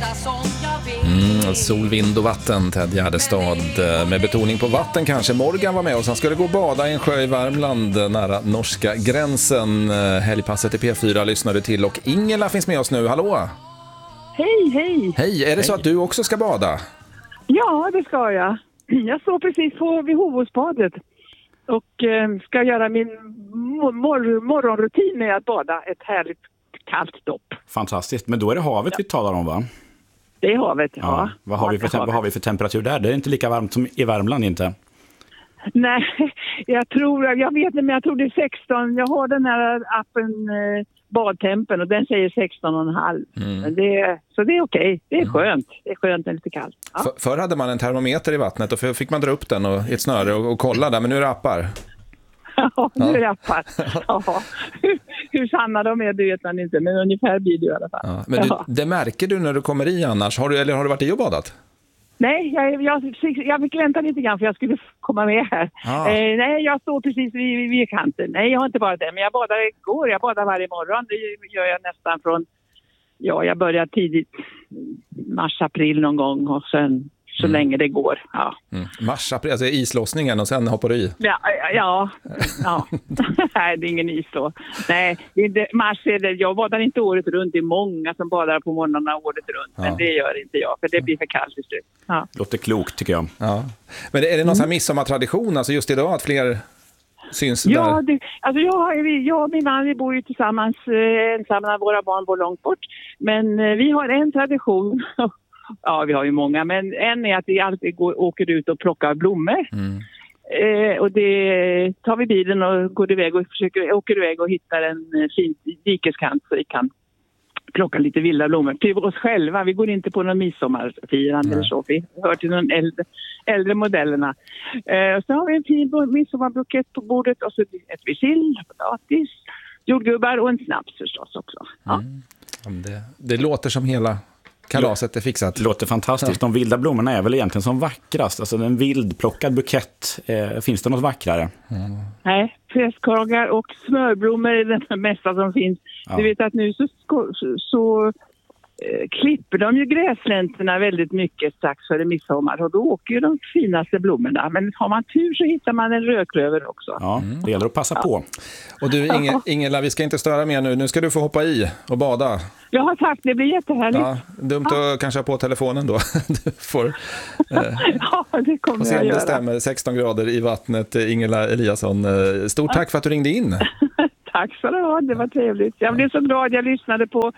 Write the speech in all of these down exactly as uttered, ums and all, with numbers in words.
Mm, sol, vind och vatten, Ted Gärdestad med betoning på vatten kanske. Morgan var med oss, han skulle gå och bada i en sjö i Värmland nära norska gränsen. Helgpasset i P fyra lyssnade till och Ingela finns med oss nu, hallå! Hej, hej! Hej, är det så att du också ska bada? Ja, det ska jag. Jag står precis på vid Hovåsbadet och eh, ska göra min mor- morgonrutin med att bada ett härligt kallt dopp. Fantastiskt, men då är det havet ja. vi talar om, va? Det är havet, ja. ja. Vad, har vi för, vad har vi för temperatur där? Det är inte lika varmt som i Värmland, inte? Nej, jag tror, jag vet inte, men jag tror det är sexton. Jag har den här appen eh, Badtempen och den säger sexton och en halv. Mm. Det, så det är okej, det är skönt. Det är skönt när det är lite kallt. Ja. För, förr hade man en termometer i vattnet och fick man dra upp den och, i ett snöre och, och kolla där, men nu är det appar. Ja, nu är det appar. Ja. Hur, hur sanna de är, det vet man inte, men ungefär blir det i alla fall. Ja, men du, det märker du när du kommer i annars. Har du, eller har du varit i och badat? Nej, jag, jag, jag fick vänta lite grann för jag skulle komma med här. Ah. Eh, nej, jag står precis vid, vid kanten. Nej, jag har inte badat det, men jag badar igår. Jag badar varje morgon. Det gör jag nästan från, ja, jag börjar tidigt mars, april någon gång och sen så mm. länge det går. Ja. Mm. Mars, april, alltså islossningen och sen hoppar du i? Ja, ja, ja. Nej, det är ingen is då. Nej, det är det, mars är det, jag badar inte året runt. Det är många som badar på morgnarna året runt. Ja. Men det gör inte jag, för det blir för kallt i slut. Ja. Låter klokt, tycker jag. Ja. Men är det någon sån här midsommartradition, alltså just idag, att fler syns där? Ja, det, alltså jag, jag och min man, vi bor ju tillsammans eh, ensamma, våra barn bor långt bort. Men eh, vi har en tradition. Ja, vi har ju många, men en är att vi alltid går, åker ut och plockar blommor. Mm. Eh, och det tar vi bilen och går iväg och försöker, åker iväg och hittar en fin dikeskant så vi kan plocka lite vilda blommor till oss själva. Vi går inte på någon midsommarfirande eller så. Vi hör till de äldre, äldre modellerna. Eh, så har vi en fin midsommarbukett på bordet och så ett sill, potatis, jordgubbar och en snaps förstås också. Ja. Mm. Det, det låter som hela kalaset är fixat. Det låter fantastiskt. De vilda blommorna är väl egentligen som vackrast. Alltså en vildplockad bukett. Eh, finns det något vackrare? Mm. Nej, fräskorgar och smörblommor är det mesta som finns. Ja. Du vet att nu så, så, så eh, klipper de ju gräslänterna väldigt mycket strax före midsommar. Och då åker ju de finaste blommorna. Men har man tur så hittar man en rödklöver också. Ja, det gäller att passa ja. på. Och du Inge, Ingela, vi ska inte störa mer nu. Nu ska du få hoppa i och bada. Jag har sagt, det blir jättehärligt. Ja, dumt ja. att kanske ha på telefonen då. Du får, eh, ja, det kommer jag göra. Det stämmer, sexton grader i vattnet. Ingela Eliasson, stort tack för att du ringde in. Tack så du ha, det var trevligt. Jag blev så glad, jag lyssnade på,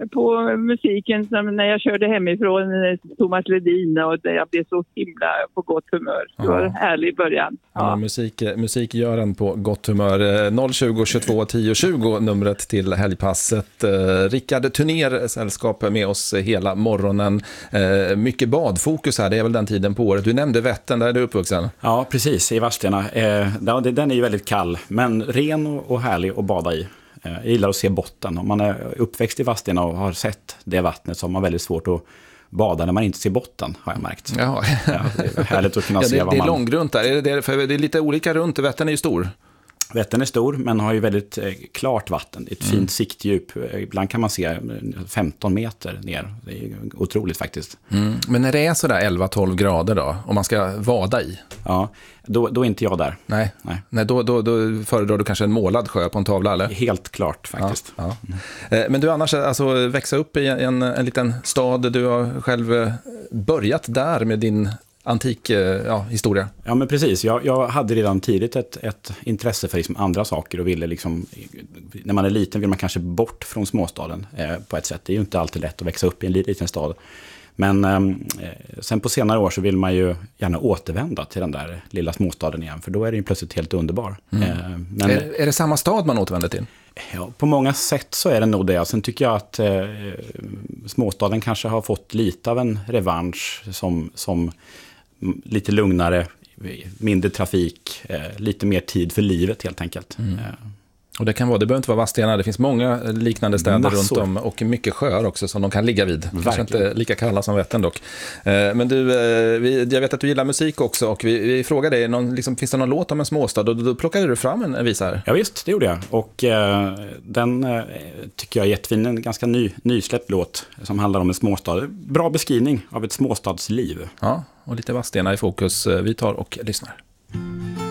på musiken som när jag körde hemifrån Thomas Ledin och jag blev så himla på gott humör. Det var en härlig början. Ja. Ja, musik, musik gör en på gott humör. noll tjugo, tjugotvå, tio, tjugo numret till helgpasset. Rickard Turner sällskap med oss hela morgonen. Mycket badfokus här, det är väl den tiden på året. Du nämnde Vättern, där är du uppvuxen. Ja, precis, i Vadstena. Den är ju väldigt kall, men ren och härlig att bada i. Jag gillar att se botten. Om man är uppväxt i Vadstena och har sett det vattnet så har man väldigt svårt att bada när man inte ser botten, har jag märkt. Ja. Ja, det är härligt att kunna ja, det, se vad det är man... långgrunt där. Är det, för det är lite olika runt. Vättern är ju stor. Vättern är stor men har ju väldigt eh, klart vatten. Ett mm. fint siktdjup. Ibland kan man se femton meter ner. Det är otroligt faktiskt. Mm. Men när det är sådär elva tolv grader då, om man ska vada i? Ja, då, då är inte jag där. Nej, Nej. Nej då, då, då föredrar du kanske en målad sjö på en tavla, eller? Helt klart faktiskt. Ja, ja. Mm. Men du annars, alltså växa upp i en, en liten stad, du har själv börjat där med din antik ja, historia. Ja, men precis. Jag, jag hade redan tidigt ett, ett intresse för liksom andra saker och ville liksom, när man är liten vill man kanske bort från småstaden eh, på ett sätt. Det är ju inte alltid lätt att växa upp i en liten stad. Men eh, sen på senare år så vill man ju gärna återvända till den där lilla småstaden igen, för då är det ju plötsligt helt underbar. Mm. Eh, men, är, är det samma stad man återvänder till? Ja, på många sätt så är det nog det. Sen tycker jag att eh, småstaden kanske har fått lite av en revansch som, som lite lugnare, mindre trafik, eh, lite mer tid för livet helt enkelt. Mm. Och det kan vara, det behöver inte vara Vadstena, det finns många liknande städer Massor. runt om och mycket sjöar också som de kan ligga vid. Kanske Verkligen. inte lika kalla som Vättern dock. Eh, Men du, eh, vi, jag vet att du gillar musik också och vi, vi frågade dig, någon, liksom, finns det någon låt om en småstad? Och då, då plockade du fram en, en visa här. Ja visst, det gjorde jag. Och eh, den eh, tycker jag är jättefin, en ganska ny, nysläppt låt som handlar om en småstad. Bra beskrivning av ett småstadsliv. Ja, och lite Vadstena i fokus. Vi tar och lyssnar.